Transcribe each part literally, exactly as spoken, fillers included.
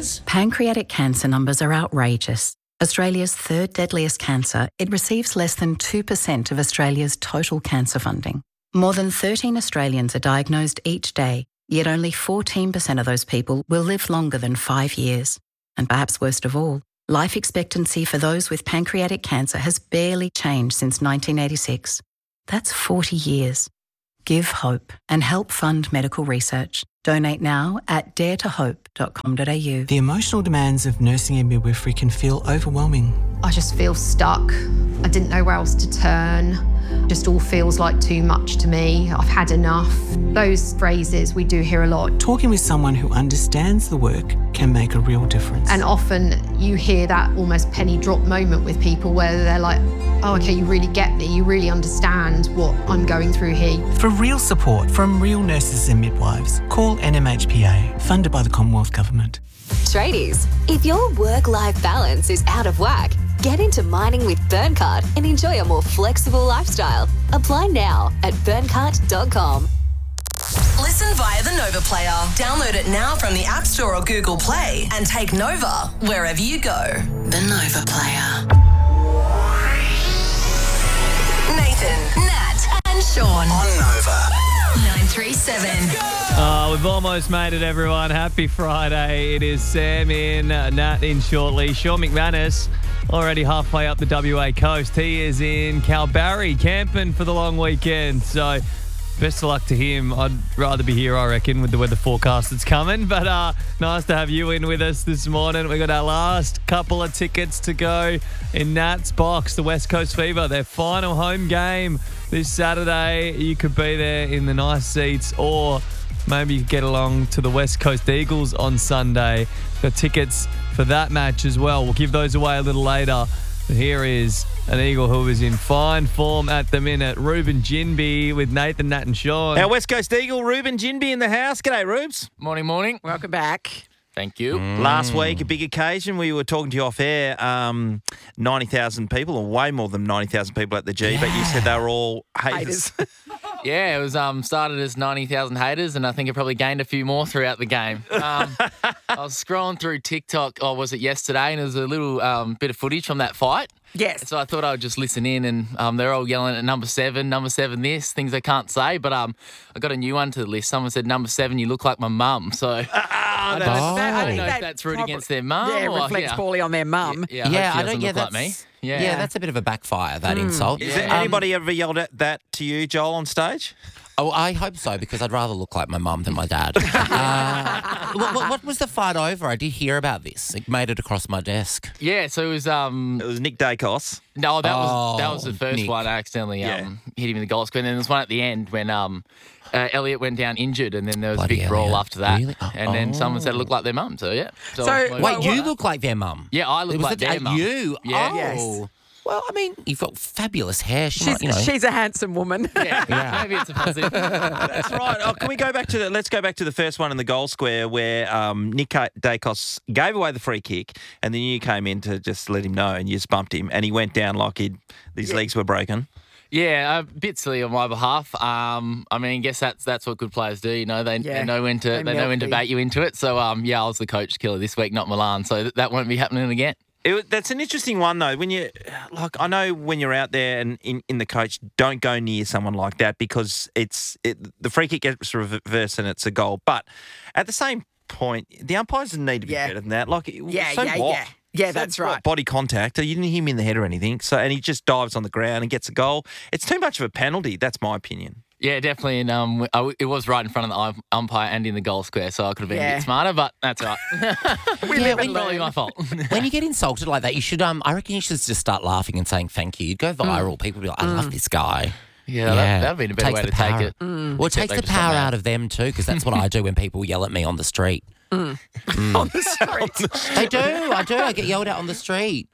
is... Pancreatic cancer numbers are outrageous. Australia's third deadliest cancer, it receives less than two percent of Australia's total cancer funding. More than thirteen Australians are diagnosed each day, yet only fourteen percent of those people will live longer than five years. And perhaps worst of all, life expectancy for those with pancreatic cancer has barely changed since nineteen eighty-six. That's forty years. Give hope and help fund medical research. Donate now at dare to hope dot com dot a u. The emotional demands of nursing and midwifery can feel overwhelming. I just feel stuck. I didn't know where else to turn. Just all feels like too much to me. I've had enough. Those phrases we do hear a lot. Talking with someone who understands the work can make a real difference. And often you hear that almost penny drop moment with people where they're like, oh, okay, you really get me. You really understand what I'm going through here. For real support from real nurses and midwives, call N M H P A, funded by the Commonwealth Government. Tradies, if your work-life balance is out of whack, get into mining with Burncard and enjoy a more flexible lifestyle. Apply now at burncard dot com. Listen via the Nova Player. Download it now from the App Store or Google Play and take Nova wherever you go. The Nova Player. Nathan, Nat and Sean on Nova. nine three seven. Uh, we've almost made it, everyone. Happy Friday. It is Sam in, uh, Nat in shortly. Sean McManus already halfway up the W A coast. He is in Kalbarri camping for the long weekend. So best of luck to him. I'd rather be here, I reckon, with the weather forecast that's coming. But uh, nice to have you in with us this morning. We got our last couple of tickets to go in Nat's box, the West Coast Fever, their final home game this Saturday. You could be there in the nice seats, or maybe you could get along to the West Coast Eagles on Sunday. Got tickets for that match as well. We'll give those away a little later. But here is an Eagle who is in fine form at the minute, Ruben Ginbey with Nathan, Nat and Sean. Our West Coast Eagle, Ruben Ginbey in the house. G'day, Rubes. Morning, morning. Welcome back. Thank you. Mm. Last week, a big occasion. We were talking to you off air. Um, ninety thousand people, or way more than ninety thousand people at the G, yeah. But you said they were all haters. haters. Yeah, it was um, started as ninety thousand haters, and I think it probably gained a few more throughout the game. Um, I was scrolling through TikTok, or was it yesterday, and there was a little um, bit of footage from that fight. Yes. So I thought I would just listen in, and um, they're all yelling at number seven, number seven this, things I can't say. But um, I got a new one to the list. Someone said, number seven, you look like my mum. So uh, I don't, oh. I don't I know that if that's rude against their mum. Yeah, or, reflects yeah. poorly on their mum. Yeah, yeah, yeah I, I don't. look Yeah, like that's me. Yeah. Yeah. yeah, that's a bit of a backfire. That mm. insult. Is there um, anybody ever yelled at that to you, Joel, on stage? Oh, I hope so, because I'd rather look like my mum than my dad. uh, what, what, what was the fight over? I did hear about this. It made it across my desk. Yeah, so it was um, it was Nick Dacos. No, that oh, was that was the first Nick. one. I accidentally um, yeah. hit him in the goal square. And then there was one at the end when um, uh, Elliot went down injured, and then there was Bloody a big brawl Elliot. after that. Really? Oh. And then someone said it looked like their mum. So yeah. So, So- like, Wait, Well, you what- look like their mum? yeah, I look It was like a- their uh, mum. You? Yeah. Oh. Yes. Well, I mean, you've got fabulous hair. She She's, might, you know. she's a handsome woman. Yeah, Yeah. maybe it's a positive. That's right. Oh, can we go back to the? Let's go back to the first one in the goal square where um, Nick Dacos gave away the free kick, and then you came in to just let him know, and you just bumped him, and he went down like he'd his legs were broken. Yeah, a bit silly on my behalf. Um, I mean, I guess that's that's what good players do. You know, they, Yeah. they know when to They they, know when to milk bait you into it. So um, yeah, I was the coach killer this week, not Milan. So that, that won't be happening again. It, was- that's an interesting one, though. When you, like, I know when you're out there and in, in the coach, don't go near someone like that because it's it, the free kick gets reversed and it's a goal. But at the same point, the umpires need to be Yeah. better than that. Like, Yeah, so yeah, what? yeah. Yeah, So that's what, right. Body contact. You didn't hit him in the head or anything. So and he just dives on the ground and gets a goal. It's too much of a penalty. That's my opinion. Yeah, definitely. And um, I, it was right in front of the um- umpire and in the goal square, so I could have been a Yeah. bit smarter, but that's all right. We Yeah, live when- and Probably learn. my fault. When you get insulted like that, you should. Um, I reckon you should just start laughing and saying thank you. You'd go viral. People would be like, "I love this guy." Yeah, that that would be a better Takes way the to power. take it. Well, it Except takes they the just got power mad. out of them too, because that's what I do when people yell at me on the street. On the street. They do. I do. I get yelled at on the street.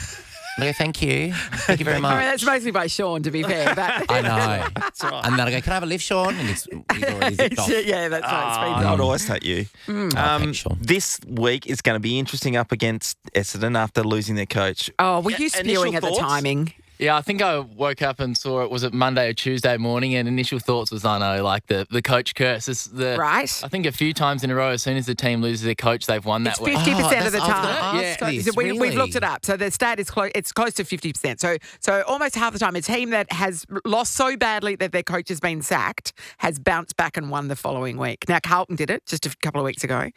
I go, thank you. Thank you very I much. mean, that's mostly by Sean, to be fair. But I know. That's right. And then I go, can I have a lift, Sean? And he's, he's already zipped off. yeah, that's right. It's been Uh, I'd always take you. Oh, Um, thanks, Sean. this week is going to be interesting up against Essendon after losing their coach. Oh, were you Initial spewing at the thoughts? timing? Yeah, I think I woke up and saw it, was it Monday or Tuesday morning, and initial thoughts was, I know, like the, the coach curse. It's the, Right. I think a few times in a row, as soon as the team loses their coach, they've won that It's week. fifty percent Oh, of the that's- I was time. gonna Yeah. ask So, this, so we, really? we've looked it up. So the stat is close. It's close to fifty percent. So so almost half the time, a team that has lost so badly that their coach has been sacked has bounced back and won the following week. Now Carlton did it just a couple of weeks ago.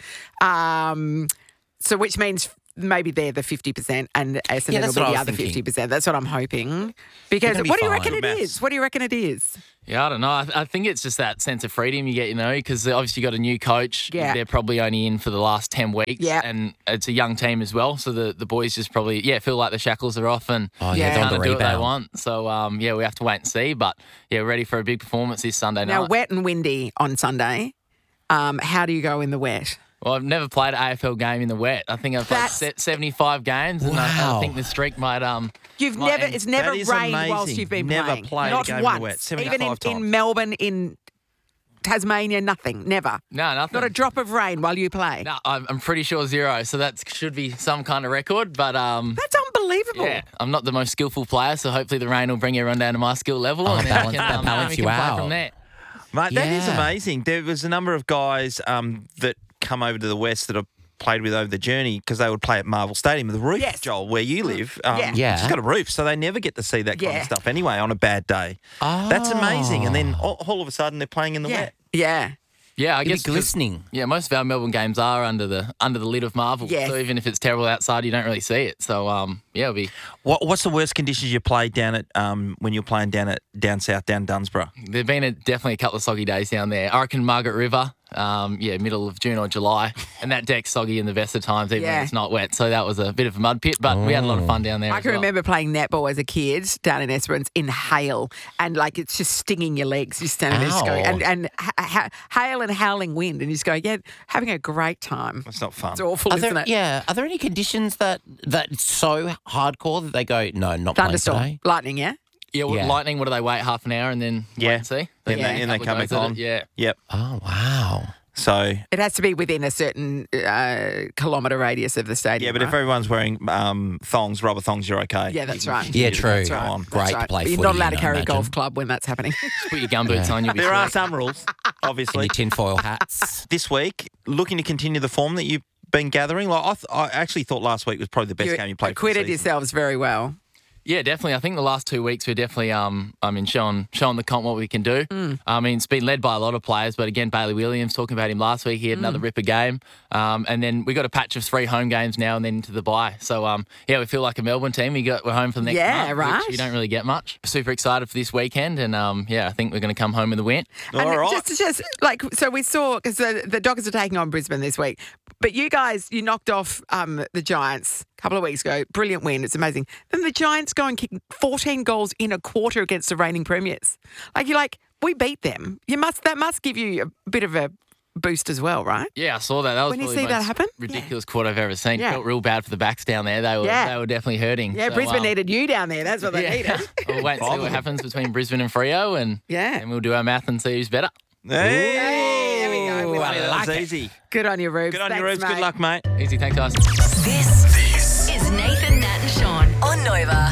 Um, so which means maybe they're the fifty percent and Essendon Yeah, will that's be what I the was other thinking. fifty percent. That's what I'm hoping. Because gonna be what do you fine. reckon it Good is? maths. What do you reckon it is? Yeah, I don't know. I, I think it's just that sense of freedom you get, you know, because obviously you got a new coach. Yeah. They're probably only in for the last ten weeks. Yeah. And it's a young team as well. So the, the boys just probably, yeah, feel like the shackles are off and Oh, Yeah. yeah, they're on kind the of do what they rebound. want. So, um, yeah, we have to wait and see. But, yeah, we're ready for a big performance this Sunday Now, night. wet and windy on Sunday. Um, how do you go in the wet? Well, I've never played an A F L game in the wet. I think I've played That's- se- seventy-five games, and I, I Wow. think the streak might. Um, You've might never, end. it's never That is rained amazing. whilst you've been Never playing. played a Not game in the once. wet. Even in, seventy-five in times. Melbourne, in Tasmania, nothing. Never. no, nothing. Not a drop of rain while you play. No, I'm I'm pretty sure zero. So that should be some kind of record. But um, That's unbelievable. yeah, I'm not the most skillful player, so hopefully the rain will bring everyone down to my skill level, Oh, and then balance- we can, um, balance we you can play out. from there. Mate, that is Yeah. amazing. There was a number of guys um, that come over to the West that I've played with over the journey because they would play at Marvel Stadium with a roof, Yes. Joel, where you live. Um, Yeah. Yeah. It's got a roof, so they never get to see that kind Yeah. of stuff anyway on a bad day. That's amazing. And then all, all of a sudden they're playing in the Yeah. wet. Yeah. Yeah, I It'd guess be 'cause- glistening. Yeah, most of our Melbourne games are under the under the lid of Marvel. Yes. So even if it's terrible outside, you don't really see it. So um, yeah, it'll be. What, what's the worst conditions you played down at um, when you're playing down at down south, down Dunsborough? There've been a, definitely a couple of soggy days down there. I reckon Margaret River, um, yeah, middle of June or July, and that deck's soggy in the best of times, even Yeah. when it's not wet. So that was a bit of a mud pit, but we had a lot of fun down there. I as can well. remember playing netball as a kid down in Esperance in hail, and like it's just stinging your legs. You're standing there just going, Ow. and, and ha- ha- hail and howling wind, and you just go, yeah, having a great time. That's not fun. It's awful, Are isn't there, it? yeah. Are there any conditions that that's so hardcore that they go, no, not playing Thunderstorm, today? lightning, yeah. Yeah, well, Yeah. lightning. What do they wait half an hour and then Yeah. wait and see? Then Then they, a and they couple come of back goes at on. it, Yeah. Yep. Oh, wow. So, It has to be within a certain uh, kilometre radius of the stadium. yeah, but if right? everyone's wearing um, thongs, rubber thongs, you're okay. Yeah, that's You can right. continue Yeah, to true. go That's right. on. That's Great to right. play But you're footy, not allowed you to know, carry a golf imagine. club when that's happening. Just put your gumboots on, you'll be There are sweet. some rules, And obviously. your tinfoil hats. This week, looking to continue the form that you've been gathering. Like I, th- I actually thought last week was probably the best you game you played. for the acquitted season. yourselves very well. Yeah, definitely. I think the last two weeks we're definitely, um, I mean, showing showing the comp what we can do. I mean, it's been led by a lot of players, but again, Bailey Williams, talking about him last week, he had another ripper game. Um, and then we got a patch of three home games now and then into the bye. So, um, yeah, we feel like a Melbourne team. We got we're home for the next Yeah, month, right. which you don't really get much. Super excited for this weekend, and um, yeah, I think we're going to come home with a win. All and right. just, just like, so we saw, because the, the Dockers are taking on Brisbane this week, but you guys, you knocked off um, the Giants a couple of weeks ago. Brilliant win. It's amazing. Then the Giants go and kick fourteen goals in a quarter against the reigning premiers. Like, you're like, we beat them. You must, that must give you a bit of a boost as well, right? Yeah, I saw that. That was When you probably see the that most happen? ridiculous quad I've ever seen. Yeah. Felt real bad for the backs down there. They were Yeah. they were definitely hurting. Yeah, So, Brisbane um, needed you down there. That's what they yeah. needed. We'll wait and see what happens between Brisbane and Freo, and Yeah. and we'll do our math and see who's better. Hey, there we go. We Ooh, like that it. was easy. Good on you, Rubes. Good on you, Thanks, Rubes. Good mate. luck, mate. Easy, thanks, guys. This, this is Nathan, Nat, and Sean on Nova.